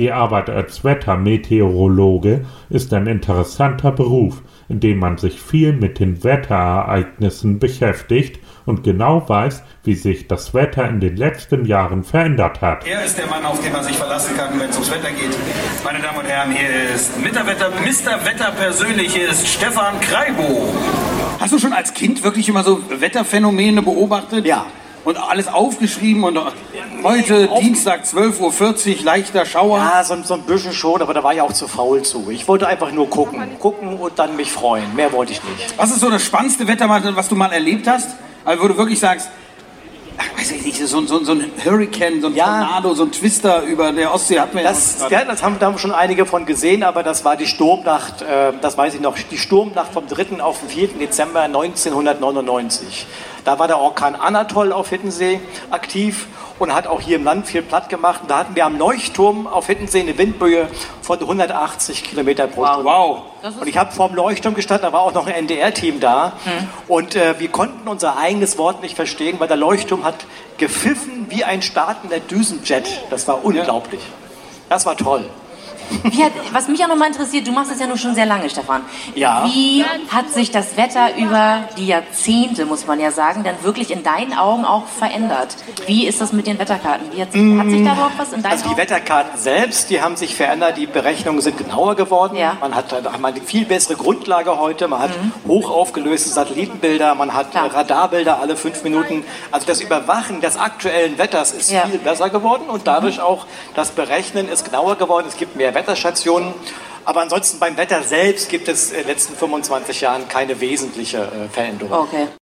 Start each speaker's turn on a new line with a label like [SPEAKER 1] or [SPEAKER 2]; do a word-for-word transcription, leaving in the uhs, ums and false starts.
[SPEAKER 1] Die Arbeit als Wettermeteorologe ist ein interessanter Beruf, in dem man sich viel mit den Wetterereignissen beschäftigt und genau weiß, wie sich das Wetter in den letzten Jahren verändert hat.
[SPEAKER 2] Er ist der Mann, auf den man sich verlassen kann, wenn es ums Wetter geht. Meine Damen und Herren, hier ist Mister Wetter, Mister Wetter persönlich, hier ist Stefan Kreibo. Hast du schon als Kind wirklich immer so Wetterphänomene beobachtet?
[SPEAKER 3] Ja.
[SPEAKER 2] Und alles aufgeschrieben und heute
[SPEAKER 3] Auf
[SPEAKER 2] Dienstag zwölf Uhr vierzig, leichter Schauer.
[SPEAKER 3] Ja, so, so ein bisschen schon, aber da war ich auch zu faul zu. Ich wollte einfach nur gucken, gucken und dann mich freuen. Mehr wollte ich nicht.
[SPEAKER 2] Was ist so das spannendste Wetter, was du mal erlebt hast? Also wo du wirklich sagst, ach, weiß ich nicht, so, so, so ein Hurricane, so ein
[SPEAKER 3] Ja.
[SPEAKER 2] Tornado, so ein Twister über der Ostsee hatten wir
[SPEAKER 3] Das,
[SPEAKER 2] ja.
[SPEAKER 3] ja, das haben, da haben schon einige von gesehen, aber das war die Sturmnacht, äh, das weiß ich noch, die Sturmnacht vom dritten auf den vierten Dezember neunzehnhundertneunundneunzig. Da war der Orkan Anatol auf Hiddensee aktiv und hat auch hier im Land viel platt gemacht. Und da hatten wir am Leuchtturm auf Hiddensee eine Windböe von hundertachtzig Kilometer pro Stunde.
[SPEAKER 2] Wow.
[SPEAKER 3] Und ich habe vor dem Leuchtturm gestanden, da war auch noch ein N D R-Team da.
[SPEAKER 2] Mhm.
[SPEAKER 3] Und äh, wir konnten unser eigenes Wort nicht verstehen, weil der Leuchtturm hat gepfiffen wie ein startender Düsenjet. Das war unglaublich. Das war toll.
[SPEAKER 4] Wie hat, was mich auch noch mal interessiert, du machst das ja nun schon sehr lange, Stefan.
[SPEAKER 3] Ja.
[SPEAKER 4] Wie hat sich das Wetter über die Jahrzehnte, muss man ja sagen, dann wirklich in deinen Augen auch verändert? Wie ist das mit den Wetterkarten? Wie hat, sich, hat sich da überhaupt was in deinen
[SPEAKER 3] Also die
[SPEAKER 4] Augen?
[SPEAKER 3] Wetterkarten selbst, die haben sich verändert, die Berechnungen sind genauer geworden.
[SPEAKER 4] Ja.
[SPEAKER 3] Man hat da man eine viel bessere Grundlage heute, man hat
[SPEAKER 4] Mhm.
[SPEAKER 3] hochaufgelöste Satellitenbilder, man hat
[SPEAKER 4] Klar.
[SPEAKER 3] äh, Radarbilder alle fünf Minuten. Also das Überwachen des aktuellen Wetters ist
[SPEAKER 4] Ja.
[SPEAKER 3] viel besser geworden und dadurch auch das Berechnen ist genauer geworden. Es gibt mehr Wetterstationen. Aber ansonsten beim Wetter selbst gibt es in den letzten fünfundzwanzig Jahren keine wesentliche äh, Veränderung.
[SPEAKER 4] Okay.